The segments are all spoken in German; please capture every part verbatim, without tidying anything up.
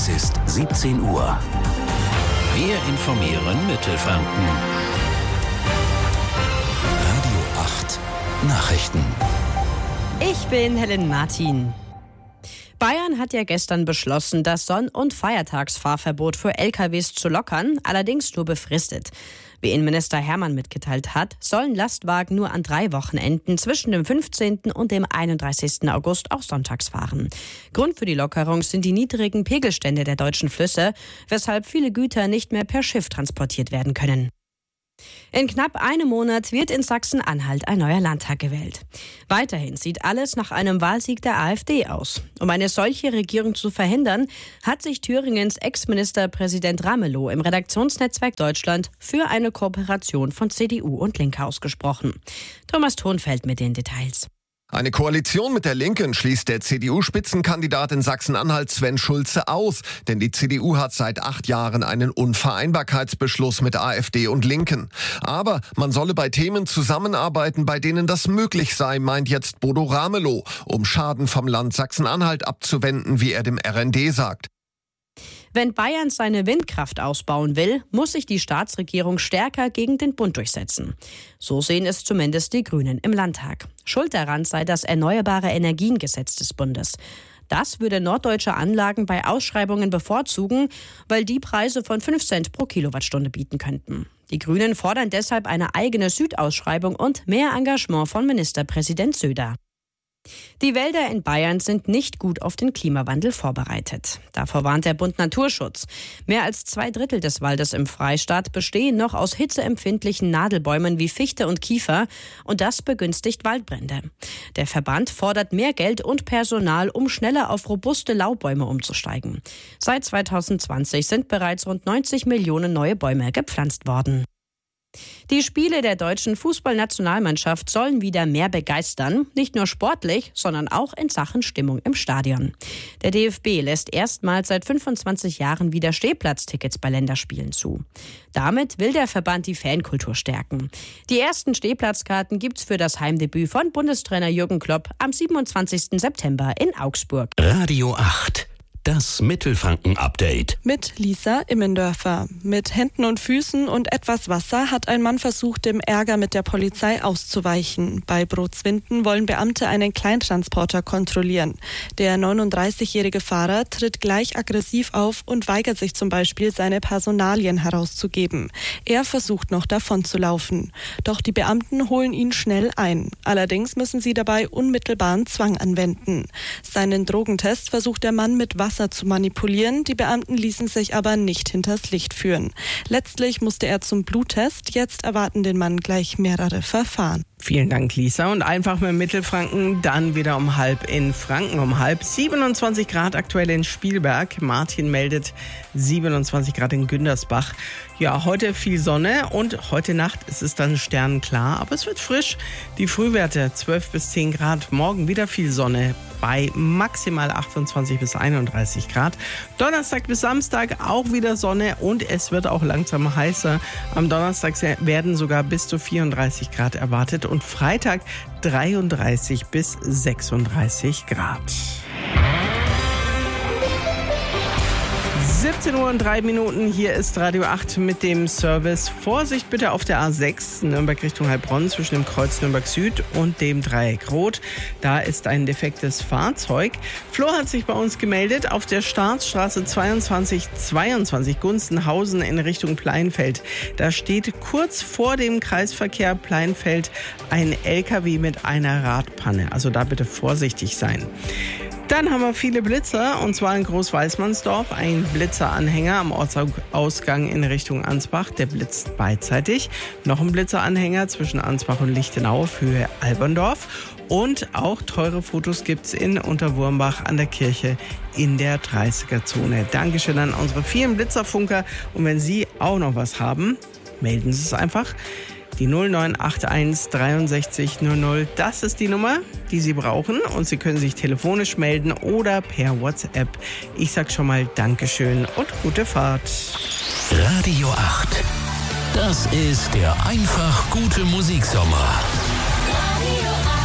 Es ist siebzehn Uhr. Wir informieren Mittelfranken. Radio acht Nachrichten. Ich bin Helen Martin. Bayern hat ja gestern beschlossen, das Sonn- und Feiertagsfahrverbot für L K Ws zu lockern, allerdings nur befristet. Wie Innenminister Hermann mitgeteilt hat, sollen Lastwagen nur an drei Wochenenden zwischen dem fünfzehnten und dem einunddreißigsten August auch sonntags fahren. Grund für die Lockerung sind die niedrigen Pegelstände der deutschen Flüsse, weshalb viele Güter nicht mehr per Schiff transportiert werden können. In knapp einem Monat wird in Sachsen-Anhalt ein neuer Landtag gewählt. Weiterhin sieht alles nach einem Wahlsieg der AfD aus. Um eine solche Regierung zu verhindern, hat sich Thüringens Ex-Ministerpräsident Ramelow im Redaktionsnetzwerk Deutschland für eine Kooperation von C D U und Linke ausgesprochen. Thomas Thonfeld mit den Details. Eine Koalition mit der Linken schließt der C D U-Spitzenkandidat in Sachsen-Anhalt Sven Schulze aus. Denn die C D U hat seit acht Jahren einen Unvereinbarkeitsbeschluss mit AfD und Linken. Aber man solle bei Themen zusammenarbeiten, bei denen das möglich sei, meint jetzt Bodo Ramelow, um Schaden vom Land Sachsen-Anhalt abzuwenden, wie er dem R N D sagt. Wenn Bayern seine Windkraft ausbauen will, muss sich die Staatsregierung stärker gegen den Bund durchsetzen. So sehen es zumindest die Grünen im Landtag. Schuld daran sei das Erneuerbare Energiengesetz des Bundes. Das würde norddeutsche Anlagen bei Ausschreibungen bevorzugen, weil die Preise von fünf Cent pro Kilowattstunde bieten könnten. Die Grünen fordern deshalb eine eigene Südausschreibung und mehr Engagement von Ministerpräsident Söder. Die Wälder in Bayern sind nicht gut auf den Klimawandel vorbereitet. Davor warnt der Bund Naturschutz. Mehr als zwei Drittel des Waldes im Freistaat bestehen noch aus hitzeempfindlichen Nadelbäumen wie Fichte und Kiefer und das begünstigt Waldbrände. Der Verband fordert mehr Geld und Personal, um schneller auf robuste Laubbäume umzusteigen. Seit zweitausendzwanzig sind bereits rund neunzig Millionen neue Bäume gepflanzt worden. Die Spiele der deutschen Fußballnationalmannschaft sollen wieder mehr begeistern, nicht nur sportlich, sondern auch in Sachen Stimmung im Stadion. Der D F B lässt erstmals seit fünfundzwanzig Jahren wieder Stehplatztickets bei Länderspielen zu. Damit will der Verband die Fankultur stärken. Die ersten Stehplatzkarten gibt's für das Heimdebüt von Bundestrainer Jürgen Klopp am siebenundzwanzigsten September in Augsburg. Radio acht. Das Mittelfranken-Update. Mit Lisa Immendörfer. Mit Händen und Füßen und etwas Wasser hat ein Mann versucht, dem Ärger mit der Polizei auszuweichen. Bei Brotzwinden wollen Beamte einen Kleintransporter kontrollieren. Der neununddreißigjährige Fahrer tritt gleich aggressiv auf und weigert sich zum Beispiel, seine Personalien herauszugeben. Er versucht noch davon zu laufen. Doch die Beamten holen ihn schnell ein. Allerdings müssen sie dabei unmittelbaren Zwang anwenden. Seinen Drogentest versucht der Mann mit Wasser zu manipulieren. Die Beamten ließen sich aber nicht hinters Licht führen. Letztlich musste er zum Bluttest. Jetzt erwarten den Mann gleich mehrere Verfahren. Vielen Dank, Lisa. Und einfach mit Mittelfranken, dann wieder um halb in Franken. Um halb siebenundzwanzig Grad aktuell in Spielberg. Martin meldet siebenundzwanzig Grad in Gündersbach. Ja, heute viel Sonne und heute Nacht ist es dann sternenklar, aber es wird frisch. Die Frühwerte zwölf bis zehn Grad. Morgen wieder viel Sonne bei maximal achtundzwanzig bis einunddreißig Grad. Donnerstag bis Samstag auch wieder Sonne und es wird auch langsam heißer. Am Donnerstag werden sogar bis zu vierunddreißig Grad erwartet und Freitag dreiunddreißig bis sechsunddreißig Grad. siebzehn Uhr und drei Minuten, hier ist Radio acht mit dem Service. Vorsicht bitte auf der A sechs, Nürnberg Richtung Heilbronn, zwischen dem Kreuz Nürnberg Süd und dem Dreieck Rot. Da ist ein defektes Fahrzeug. Flo hat sich bei uns gemeldet auf der Staatsstraße zweiundzwanzig zweiundzwanzig Gunstenhausen in Richtung Pleinfeld. Da steht kurz vor dem Kreisverkehr Pleinfeld ein L K W mit einer Radpanne. Also da bitte vorsichtig sein. Dann haben wir viele Blitzer, und zwar in Großweißmannsdorf. Ein Blitzeranhänger am Ortsausgang in Richtung Ansbach, der blitzt beidseitig. Noch ein Blitzeranhänger zwischen Ansbach und Lichtenau auf Höhe Alberndorf. Und auch teure Fotos gibt's in Unterwurmbach an der Kirche in der dreißiger-Zone. Dankeschön an unsere vielen Blitzerfunker. Und wenn Sie auch noch was haben, melden Sie es einfach. Die null neun acht eins dreiundsechzig null null, das ist die Nummer, die Sie brauchen. Und Sie können sich telefonisch melden oder per WhatsApp. Ich sag schon mal Dankeschön und gute Fahrt. Radio acht. Das ist der einfach gute Musiksommer.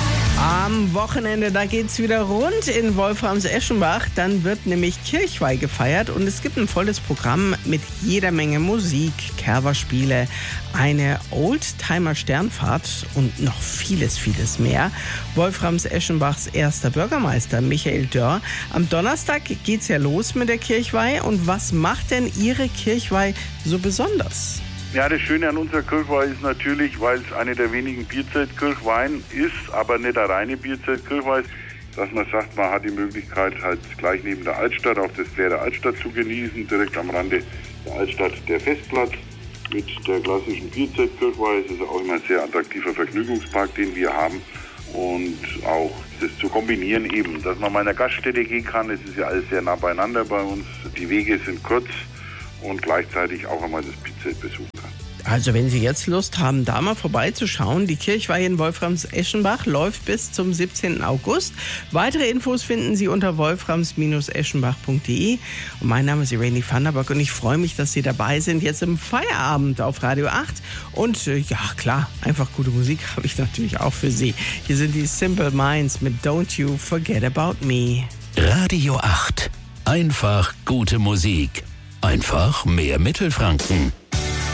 Am Wochenende, da geht's wieder rund in Wolframs-Eschenbach. Dann wird nämlich Kirchweih gefeiert und es gibt ein volles Programm mit jeder Menge Musik, Kerberspiele, eine Oldtimer-Sternfahrt und noch vieles, vieles mehr. Wolframs-Eschenbachs erster Bürgermeister Michael Dörr. Am Donnerstag geht's ja los mit der Kirchweih. Und was macht denn Ihre Kirchweih so besonders? Ja, das Schöne an unserer Kirchweih ist natürlich, weil es eine der wenigen Bierzeitkirchweihen ist, aber nicht eine reine Bierzeitkirchweih, dass man sagt, man hat die Möglichkeit, halt gleich neben der Altstadt auch das Flair der Altstadt zu genießen, direkt am Rande der Altstadt der Festplatz mit der klassischen Bierzeitkirchweih. Es ist auch immer ein sehr attraktiver Vergnügungspark, den wir haben, und auch das zu kombinieren eben, dass man mal in eine Gaststätte gehen kann. Es ist ja alles sehr nah beieinander bei uns, die Wege sind kurz und gleichzeitig auch einmal das Bierzeit besuchen kann. Also wenn Sie jetzt Lust haben, da mal vorbeizuschauen, die Kirchweih in Wolframs-Eschenbach läuft bis zum siebzehnten August. Weitere Infos finden Sie unter wolframs eschenbach punkt de. Und mein Name ist Irene Vanderburg und ich freue mich, dass Sie dabei sind, jetzt im Feierabend auf Radio acht. Und äh, ja klar, einfach gute Musik habe ich natürlich auch für Sie. Hier sind die Simple Minds mit Don't You Forget About Me. Radio acht. Einfach gute Musik. Einfach mehr Mittelfranken.